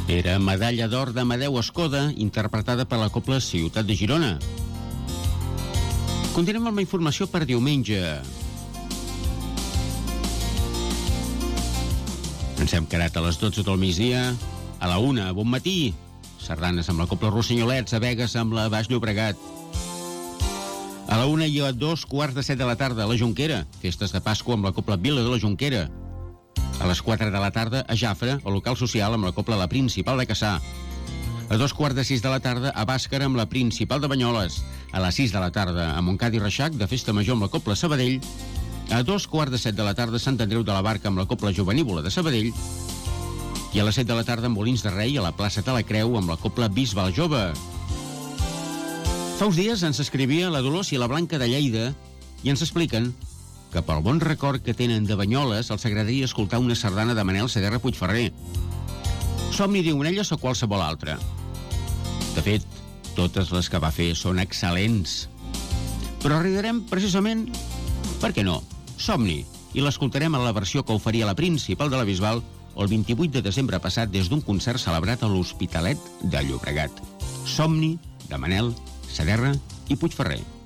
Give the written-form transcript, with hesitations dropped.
Era Medalla d'Or d'Amadeu Escoda, interpretada per la Cobla Ciutat de Girona. Continuem amb la informació per diumenge. Ens hem quedat a les 12 del migdia. A la 1, bon matí. Sardanes amb la Cobla Rossenyolets, a Begues amb la Baix Llobregat. A la 1 i a 2:15 de la tarda, a la Jonquera, festes de Pasqua amb la Cobla Vila de la Jonquera. A les 4 de la tarda, a Jafre, el local social amb la Cobla La Principal de Cassà. A 2:45 de la tarda, a Bàscara amb la Principal de Banyoles. A les 6 de la tarda, a Montcada i Reixac, de festa major amb la Cobla Sabadell. A 2:15 de la tarda, Sant Andreu de la Barca amb la Cobla Jovenívola de Sabadell. I a les 7 de la tarda, a Molins de Rei, a la plaça de la Creu, amb la Cobla Bisbal Jove. Fa uns dies ens escrivia la Dolors i la Blanca de Lleida i ens expliquen que pel bon record que tenen de Banyoles els agradaria escoltar una sardana de Manel Saderra Puigferrer. Somni, diuen elles, o qualsevol altra. De fet, totes les que va fer són excel·lents. Però arribarem precisament, per què no, Somni, i l'escoltarem en la versió que oferia la Principal de la Bisbal el 28 de desembre passat des d'un concert celebrat a l'Hospitalet de Llobregat. Somni, de Manel Saderra i Puigferrer.